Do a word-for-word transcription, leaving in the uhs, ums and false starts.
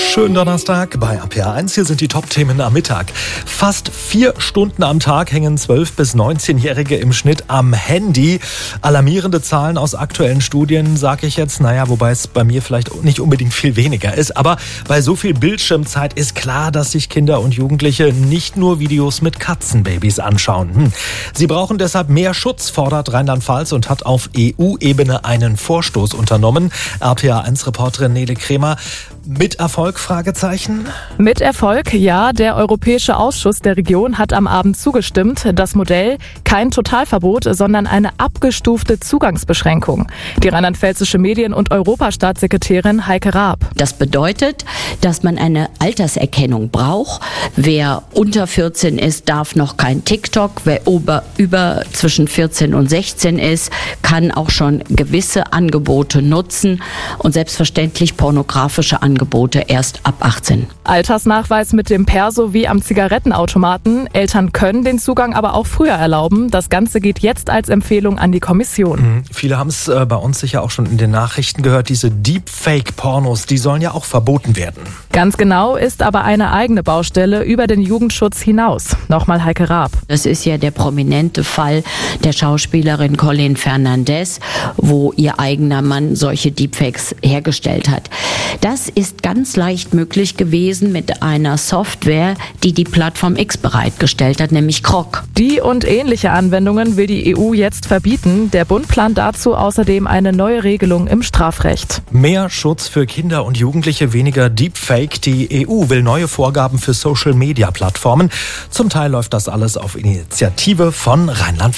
Schönen Donnerstag bei A P A eins. Hier sind die Top-Themen am Mittag. Fast vier Stunden am Tag hängen zwölf- bis neunzehnjährige im Schnitt am Handy. Alarmierende Zahlen aus aktuellen Studien, sage ich jetzt. Naja, wobei es bei mir vielleicht nicht unbedingt viel weniger ist. Aber bei so viel Bildschirmzeit ist klar, dass sich Kinder und Jugendliche nicht nur Videos mit Katzenbabys anschauen. Hm. Sie brauchen deshalb mehr Schutz, fordert Rheinland-Pfalz und hat auf E U-Ebene einen Vorstoß unternommen. A P A eins-Reporterin Nele Kremer. Mit Erfolg? Fragezeichen. Mit Erfolg, ja. Der Europäische Ausschuss der Region hat am Abend zugestimmt. Das Modell kein Totalverbot, sondern eine abgestufte Zugangsbeschränkung. Die rheinland-pfälzische Medien- und Europastaatssekretärin Heike Raab. Das bedeutet, dass man eine Alterserkennung braucht. Wer unter vierzehn ist, darf noch kein TikTok. Wer über, über zwischen vierzehn und sechzehn ist, kann auch schon gewisse Angebote nutzen und selbstverständlich pornografische Angebote. Angebote erst ab achtzehn. Altersnachweis mit dem Perso wie am Zigarettenautomaten. Eltern können den Zugang aber auch früher erlauben. Das Ganze geht jetzt als Empfehlung an die Kommission. Mhm. Viele haben es äh, bei uns sicher auch schon in den Nachrichten gehört. Diese Deepfake-Pornos, die sollen ja auch verboten werden. Ganz genau, ist aber eine eigene Baustelle über den Jugendschutz hinaus. Nochmal Heike Raab. Das ist ja der prominente Fall der Schauspielerin Colleen Fernandez, wo ihr eigener Mann solche Deepfakes hergestellt hat. Das ist ganz leicht möglich gewesen mit einer Software, die die Plattform X bereitgestellt hat, nämlich Grok. Die und ähnliche Anwendungen will die E U jetzt verbieten. Der Bund plant dazu außerdem eine neue Regelung im Strafrecht. Mehr Schutz für Kinder und Jugendliche, weniger Deepfake. Die E U will neue Vorgaben für Social-Media-Plattformen. Zum Teil läuft das alles auf Initiative von Rheinland-Pfalz.